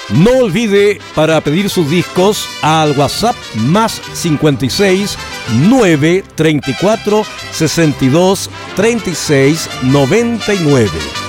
No olvide para pedir sus discos al WhatsApp más 56 9 34 62 36 99.